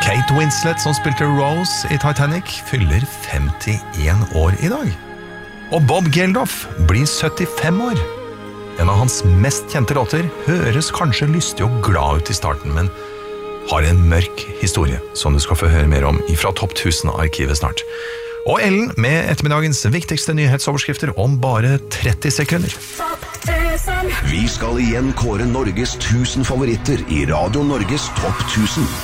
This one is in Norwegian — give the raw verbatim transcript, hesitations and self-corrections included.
Kate Winslet, som spilte Rose i Titanic, fyller femtien år i dag. Og Bob Geldof blir syttifem år. En av hans mest kjente låter høres kanskje lystig og glad ut i starten, men har en mørk historie, som du skal få høre mer om fra Topp tusen-arkivet snart. Og Ellen med ettermiddagens viktigste nyhetsoverskrifter om bare tretti sekunder. Vi skal igjen kåre Norges tusen favoritter i Radio Norges Topp tusen.